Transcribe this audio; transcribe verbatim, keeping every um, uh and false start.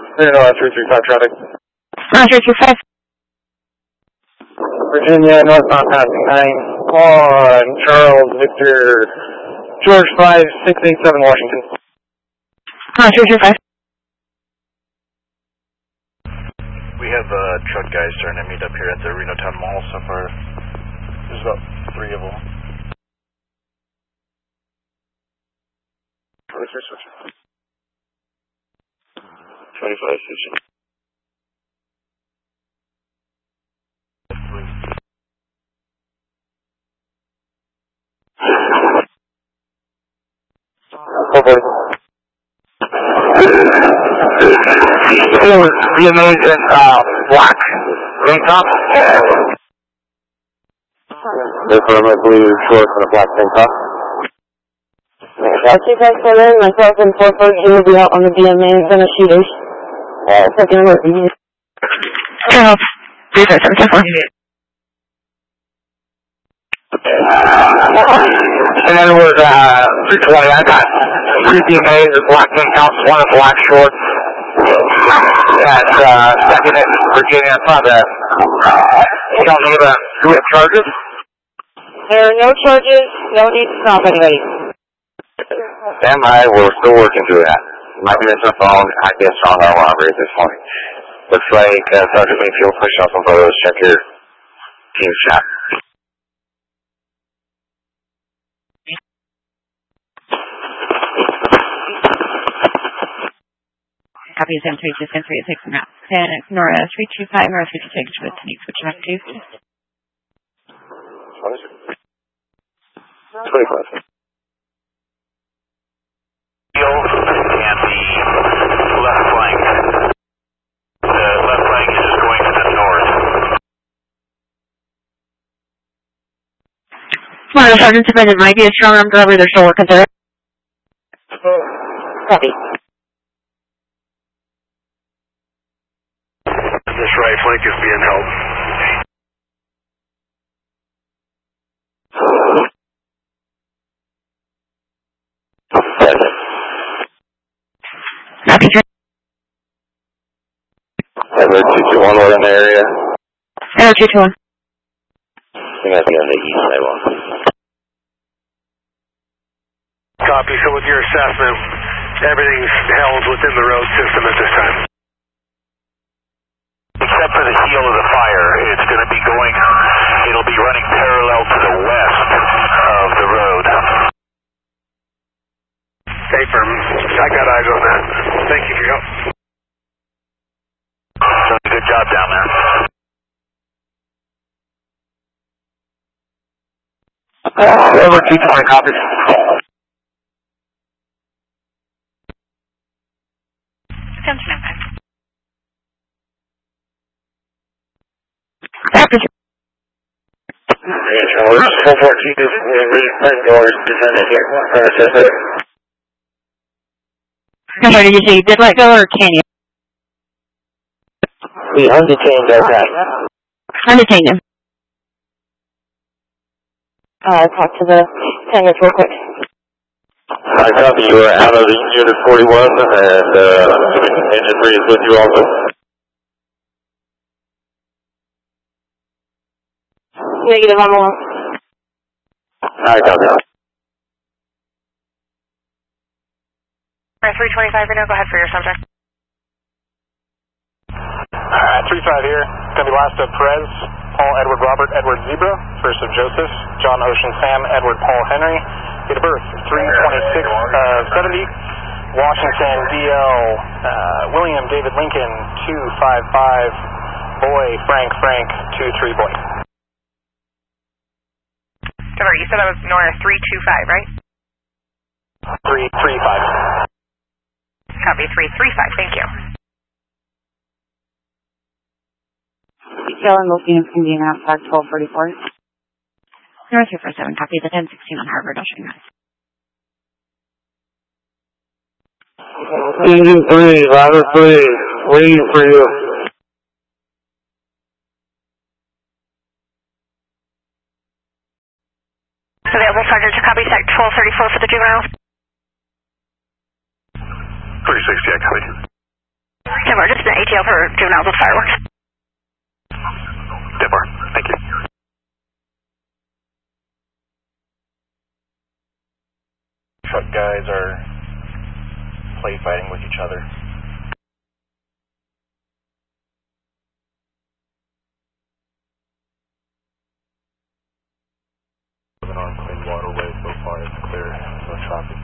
Clear three three five traffic. Uh, three three five. Virginia, northbound passing nine. On Charles Victor, George five six eight seven Washington. Uh, three three five. We have uh, truck guys starting to meet up here at the Reno Town Mall so far. There's about three of them. Switcher, switcher. twenty-five, switcher. Oh, boy. The amazing, uh, black tank top. This one, I believe, is short for the black tank top. two five seven, myself and four four G will be out on the B M A in front of shooters. Uh, second alert, we need. Oh, three five seven, four. In other words, uh, three twenty, I got three B M As, the black tank tops, one in black shorts. At, uh, second in Virginia, in front of that. You don't need a, do we have charges? There are no charges, no need to stop anybody. Stand by, we're still working through that. Might be missing a phone, I guess strong arm robbery at this point. Looks like, uh, Sergeant Mayfield pushed off some photos, check your team shot. Copy is M three two seven three at six and out. ten, Nora three two five, Nora three two six with Tenix, which you have to. twenty-five. And the left flank. The left flank is just going to the north. One of the sergeants said it might be a strong arm robbery, they're still working through it. Copy. This right flank is being held. Copy. Edward two two one, we're in the area. Edward two two one. I think that's on the east side one. Copy. So with your assessment, everything's held within the road system at this time. Except for the heel of the fire, it's going to be going, it'll be running parallel to the west of the road. Stay firm. I got eyes on that. Thank you for your help. Doing a good job down there. Edward two twenty, copy. Attention, M five. After four fourteen is doors descended here. I'm sorry, did you say you did let go or can you? We undetained our guy. Undetained him. Uh, talk to the attendants real quick. I copy, you are out of the unit forty-one, and uh, engine three is with you also. Negative, I'm alone. I copy. Alright, three twenty-five, Reno, go ahead for your subject. Alright, three five here. Going to be last of Perez, Paul Edward Robert Edward Zebra, first of Joseph, John Ocean Sam Edward Paul Henry, date of birth three twenty-six seventy, Washington D L uh, William David Lincoln two five five, Boy Frank Frank two three Boy. You said that was Nora three two five, right? three three five. Copy, three three five, thank you. Detail and most units can be in outside twelve forty-four. North two four seven, copy the ten sixteen on Harvard, Ocean Guys. Engine three, ladder three, waiting for you. Available Sergeant to copy site twelve thirty-four for the juvenile. three sixty, I copy. Denver, just an A T L for juveniles with fireworks. Denver, thank you. Truck guys are play fighting with each other. Moving on clean waterway so far, it's clear, no traffic.